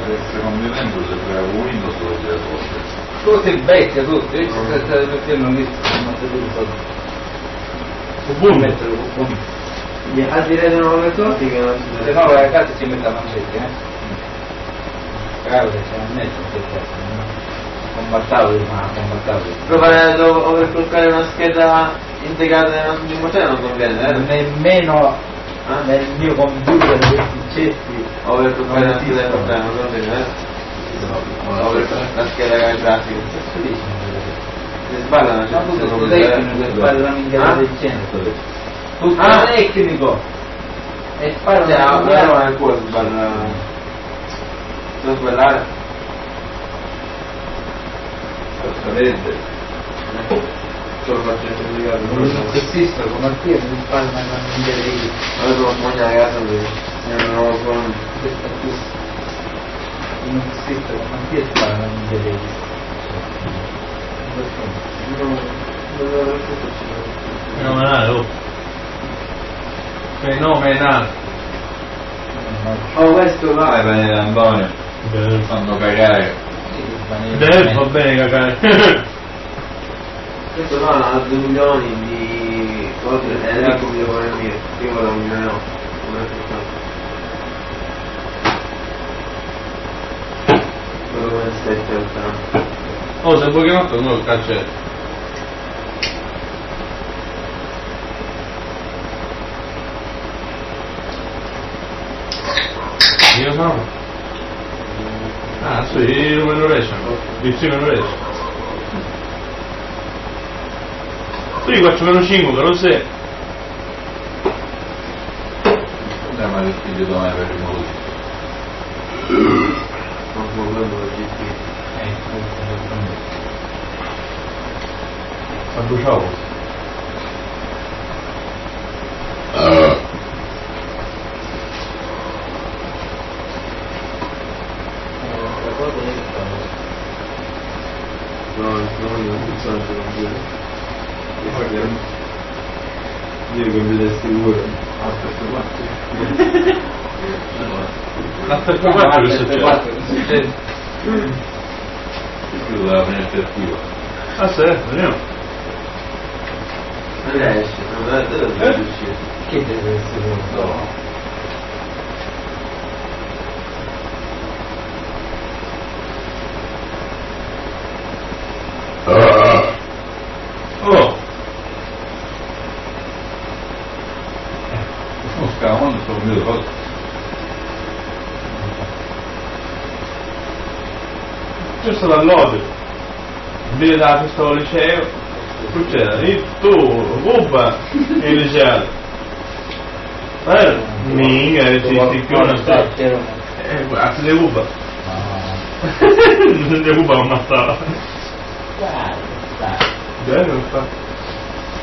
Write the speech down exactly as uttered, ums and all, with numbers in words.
secondo me se crea Windows lo gira tutto. Tutti vecchi, tutti, perché non mi sono Ubuntu. mettere Ubuntu. A dire nuove cose che non si Se no la casa ci mette a mancetti, eh? Cavolo, c'è un netto che combattavo ma combattavo. provare ad overclockare una scheda integrata nella memoria non conviene, eh? Nemmeno Ah? nel mio computer dei successi Overclockare una scheda integrata non conviene, eh? Overclockare la scheda grafica. Si sbagliano, ma cioè, tu se non sei vedere- tecnico e fare una minchiata Ah? del genere. Tu sei Ah! tecnico e fare Cioè, una a me minchiata. non è ancora sbagliare. Non sbagliare. Sapete? Ce lo faccio indicare, non lo so. Esisto come a te non fare una minchiata di Ora sono moglie a casa quindi non lo so. non esiste come a te fare una minchiata di Fenomenale, oh. Fenomenale. Oh, questo Vai va. bene Antonio, Beh, fanno cagare. beh, va bene cagare. Questo va a due milioni di cose. È ricco mio come il mio. Io volevo un milione no. Come è stato? Quello come sette ottanta. Oh, se vuoi chiamare uno il calcetto. Io sono? Ah, sì, io me lo riesco. Vicino me lo riesco. Tu gli faccio meno cinque, che lo sei. Andiamo a figlio da me per i modi. Non può quello G P. Ha bruciato. No, no, io non so se non dire. Io che mi dai sicuro. Aspetta, guarda. L'aspetto quattro che succede? Chiudo la finestra attiva. Ah sì, vediamo. Non riesce, non deve riuscire. che deve essere un No. Oh, Non scavando sto mio cosa. c'è stato all'odio. Invece dalla festa al liceo, succede, e tu, Cuba e il liceo. Eh, minchia, ci si chiude sta. Eh, grazie di Cuba. Di Cuba non bastava. Bene, non fa.